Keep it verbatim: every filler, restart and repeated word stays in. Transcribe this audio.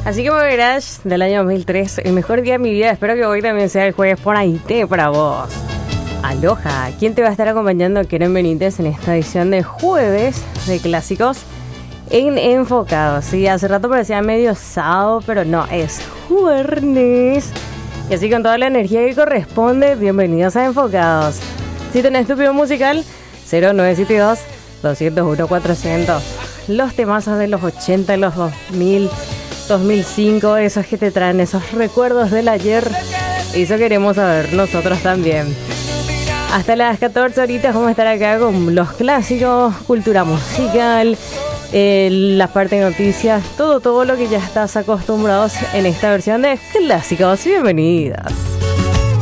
Así que Boy Garage del año dos mil tres, el mejor día de mi vida. Espero que hoy también sea el jueves por ahí te para vos. Aloha, ¿quién te va a estar acompañando? Keren Benítez en esta edición de jueves de clásicos en Enfocados. Sí, hace rato parecía medio sábado, pero no, es jueves. Y así con toda la energía que corresponde, bienvenidos a Enfocados. Si tenés tu pedido musical, cero nueve siete dos, dos cero uno, cuatrocientos. Los temazos de los ochenta, los dos mil, dos mil cinco, esos que te traen esos recuerdos del ayer. Eso queremos saber nosotros también. Hasta las catorce horitas vamos a estar acá con los clásicos, cultura musical, eh, la parte de noticias, todo, todo lo que ya estás acostumbrados en esta versión de Clásicos. Bienvenidos.